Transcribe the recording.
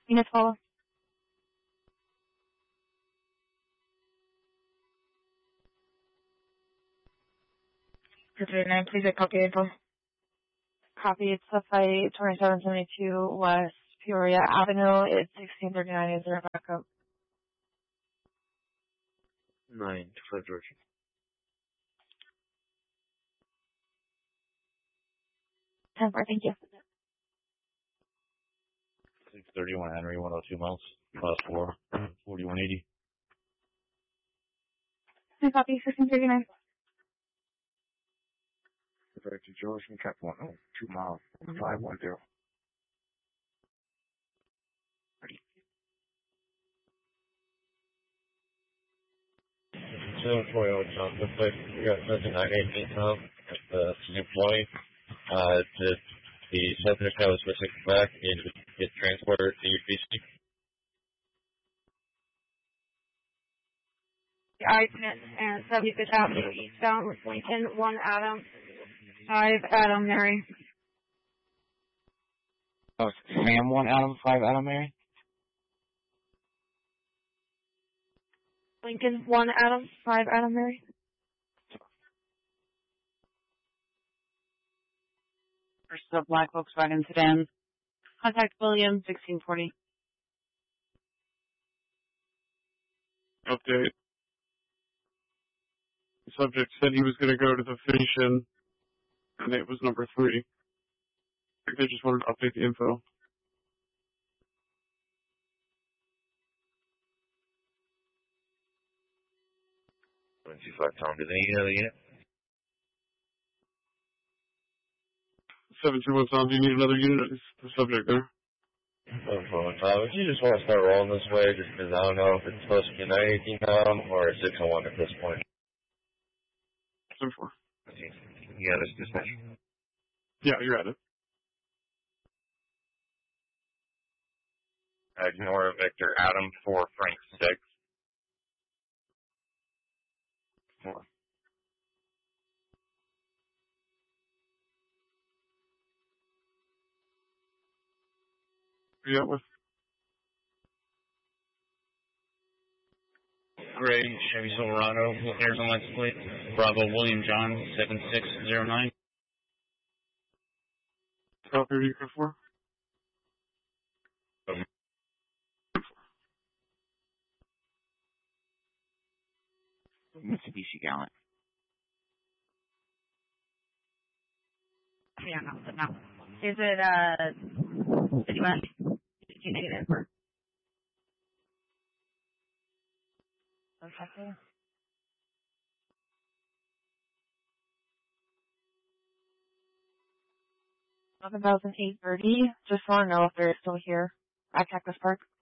Units follow. 239, please get copy info. Copy, it's the fight 2772 West Peoria Avenue. It's 1639. Is there a backup? 9 to George. 10-4, thank you. 631 Henry, 102 miles, class 4, 4180. Copy, 1639. Director George from Cap 102 miles, 510. Ready. 720 Johnson Place. We got 7918 now at the new point. The subject that was missing back and get transported to UPC. The I-10 and subject is out eastbound with Lincoln 1 Adam, 5 Adam Mary. Oh, Sam 1 Adam, 5 Adam Mary? Lincoln 1 Adam, 5 Adam Mary. First the black Volkswagen sedan. Contact William, 1640. Update. The subject said he was going to go to the Phoenician, and it was number 3. I think they just wanted to update the info. 125 Tom, did they need another unit? 721 Tom, do you need another unit? Is the subject there? If you just want to start rolling this way, just because I don't know if it's supposed to be 918 Tom or 601 at this point. 7-4. Yeah, this dispatch. Yeah, you're at it. Ignore Victor Adam 4 Frank 6. 4. Who you at with? Gray Chevy Silverado, Arizona license plate, Bravo William John 7609. Copy, what are you good for? Mitsubishi Gallant. Yeah, no. Is it, did you want 1689? Okay. 11,830. Just want to know if they're still here at Cactus Park.